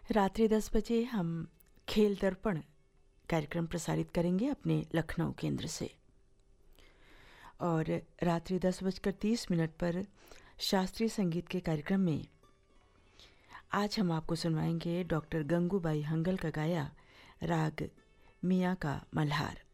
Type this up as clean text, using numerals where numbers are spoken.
रात्रि 10 बजे हम खेल दर्पण कार्यक्रम प्रसारित करेंगे अपने लखनऊ केंद्र से, और रात्रि 10:30 पर शास्त्रीय संगीत के कार्यक्रम में आज हम आपको सुनवाएंगे डॉक्टर गंगूबाई हंगल का गाया राग मियाँ का मल्हार।